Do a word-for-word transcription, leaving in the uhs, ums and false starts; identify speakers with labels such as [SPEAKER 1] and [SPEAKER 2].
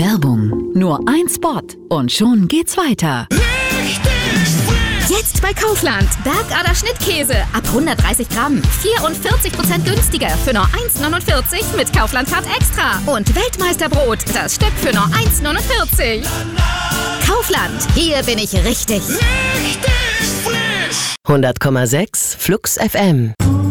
[SPEAKER 1] Werbung. Nur ein Spot und schon geht's weiter.
[SPEAKER 2] Jetzt bei Kaufland. Bergader Schnittkäse ab hundertdreißig Gramm. vierundvierzig Prozent günstiger für nur eins neunundvierzig mit Kaufland Card Extra. Und Weltmeisterbrot, das Stück für nur eins neunundvierzig. Kaufland, hier bin ich richtig.
[SPEAKER 3] hundert Komma sechs Flux F M.